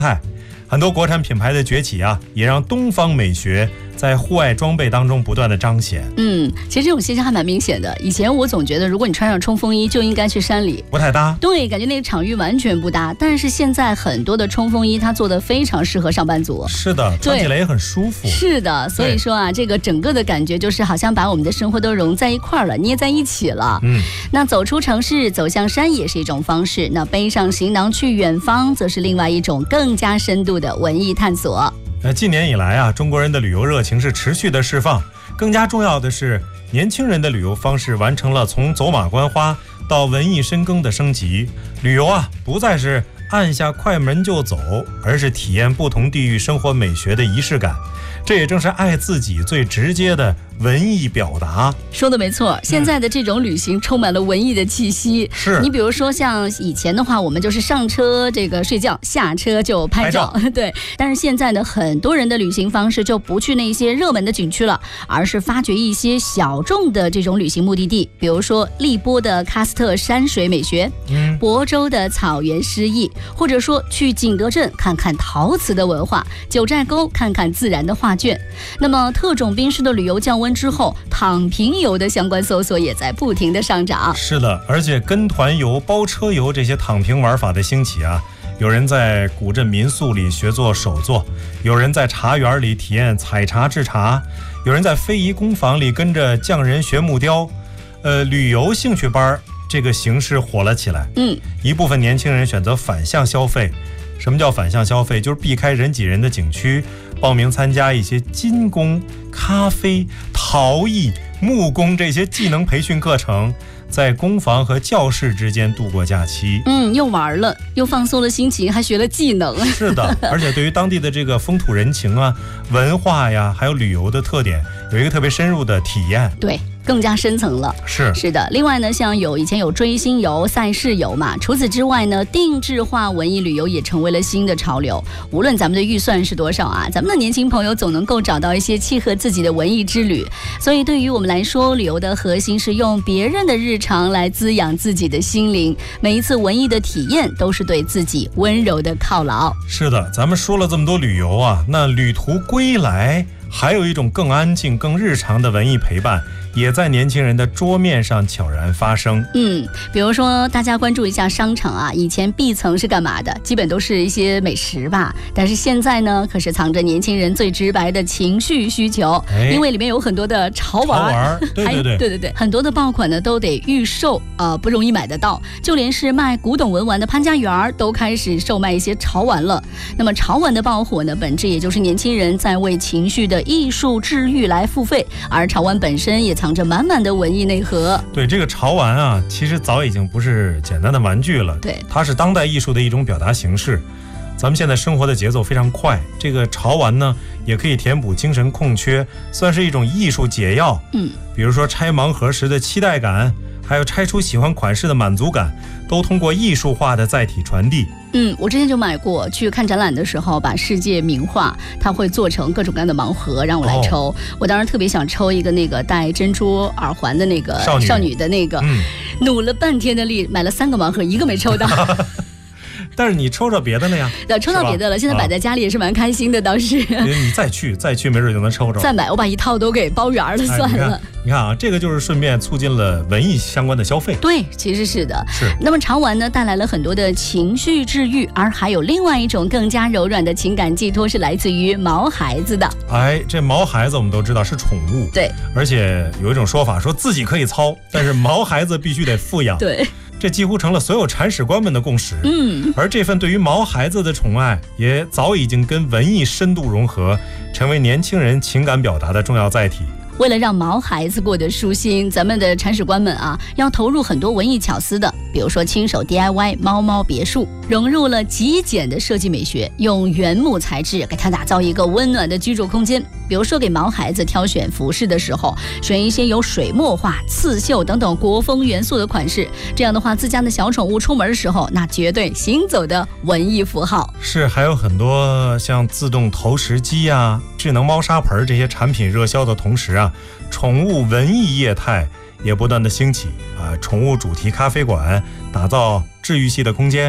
很多国产品牌的崛起啊，也让东方美学在户外装备当中不断的彰显。 其实这种现象还蛮明显的。以前我总觉得，如果你穿上冲锋衣就应该去山里， 不太搭。 对，感觉那个场域完全不搭。但是现在很多的冲锋衣，它做的非常适合上班族。 是的，穿起来也很舒服。 是的，所以说啊，这个整个的感觉就是好像把我们的生活都融在一块了，捏在一起了。那走出城市，走向山也是一种方式。那背上行囊去远方，则是另外一种更加深度的文艺探索。 近年以来啊，中国人的旅游热情是持续的释放。更加重要的是，年轻人的旅游方式完成了从走马观花到文艺深耕的升级。旅游啊，不再是按下快门就走，而是体验不同地域生活美学的仪式感。这也正是爱自己最直接的文艺表达。 说的没错，现在的这种旅行充满了文艺的气息。 是你比如说像以前的话，我们就是上车这个睡觉，下车就拍照。对，但是现在呢，很多人的旅行方式就不去那些热门的景区了，而是发掘一些小众的这种旅行目的地，比如说荔波的喀斯特山水美学，亳州的草原诗意，或者说去景德镇看看陶瓷的文化，九寨沟看看自然的画卷。那么特种兵式的旅游降温之后，躺平游的相关搜索也在不停的上涨。 是的，而且跟团游、包车游这些躺平玩法的兴起啊，有人在古镇民宿里学做手作，有人在茶园里体验采茶制茶，有人在非遗工坊里跟着匠人学木雕。旅游兴趣班这个形式火了起来。一部分年轻人选择反向消费。什么叫反向消费？就是避开人挤人的景区，报名参加一些金工、咖啡、陶艺、木工这些技能培训课程，在工坊和教室之间度过假期。 又玩了，又放松了心情，还学了技能。 是的，而且对于当地的这个风土人情啊、文化呀，还有旅游的特点，有一个特别深入的体验。 对，更加深层了。 是的。另外呢，像以前有追星游、赛事游嘛，除此之外呢，定制化文艺旅游也成为了新的潮流。无论咱们的预算是多少啊，咱们的年轻朋友总能够找到一些契合自己的文艺之旅。所以对于我们来说，旅游的核心是用别人的日常来滋养自己的心灵。每一次文艺的体验都是对自己温柔的犒劳。 是的，咱们说了这么多旅游啊，那旅途归来还有一种更安静、更日常的文艺陪伴，也在年轻人的桌面上悄然发生。 比如说大家关注一下商场啊，以前 B 层是干嘛的？基本都是一些美食吧，但是现在呢，可是藏着年轻人最直白的情绪需求。因为里面有很多的潮玩，对，很多的爆款呢都得预售，不容易买得到。就连是卖古董文玩的潘家园都开始售卖一些潮玩了。那么潮玩的爆火呢，本质也就是年轻人在为情绪的艺术治愈来付费，而潮玩本身也藏着满满的文艺内核。 对，这个潮玩啊，其实早已经不是简单的玩具了， 对， 它是当代艺术的一种表达形式。咱们现在生活的节奏非常快，这个潮玩呢，也可以填补精神空缺，算是一种艺术解药。比如说拆盲盒时的期待感，还有拆出喜欢款式的满足感，都通过艺术化的载体传递。 我之前就买过，去看展览的时候，把世界名画，它会做成各种各样的盲盒让我来抽。我当时特别想抽一个那个戴珍珠耳环的那个少女的那个，努了半天的力买了3个盲盒，一个没抽到。 但是你抽到别的了呀？ 抽到别的了，现在摆在家里也是蛮开心的，倒是。 你再去，没准就能抽着。 再买，我把一套都给包圆了，算了。 你看啊，这个就是顺便促进了文艺相关的消费。 对，其实是的。 是。 那么潮玩呢，带来了很多的情绪治愈，而还有另外一种更加柔软的情感寄托，是来自于毛孩子的。这毛孩子我们都知道是宠物，对。 而且有一种说法说自己可以操，但是毛孩子必须得富养。 对。 这几乎成了所有铲屎官们的共识。而这份对于毛孩子的宠爱，也早已经跟文艺深度融合，成为年轻人情感表达的重要载体。 为了让毛孩子过得舒心，咱们的铲屎官们啊，要投入很多文艺巧思的，比如说亲手 DIY 猫别墅，融入了极简的设计美学，用原木材质给它打造一个温暖的居住空间。比如说给毛孩子挑选服饰的时候，选一些有水墨画、刺绣等等国风元素的款式，这样的话自家的小宠物出门的时候，那绝对行走的文艺符号。 是，还有很多像自动投食机啊、智能猫砂盆这些产品热销的同时啊，宠物文艺业态也不断的兴起啊，宠物主题咖啡馆打造治愈系的空间，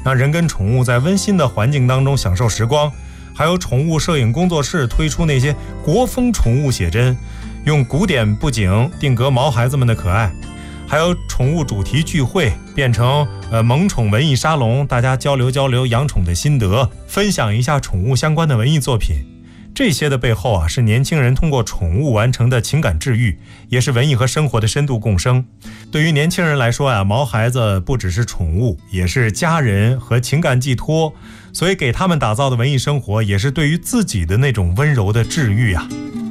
让人跟宠物在温馨的环境当中享受时光。还有宠物摄影工作室推出那些国风宠物写真，用古典布景定格毛孩子们的可爱。还有宠物主题聚会变成萌宠文艺沙龙，大家交流养宠的心得，分享一下宠物相关的文艺作品。这些的背后啊，是年轻人通过宠物完成的情感治愈，也是文艺和生活的深度共生。对于年轻人来说啊，毛孩子不只是宠物，也是家人和情感寄托，所以给他们打造的文艺生活，也是对于自己的那种温柔的治愈啊。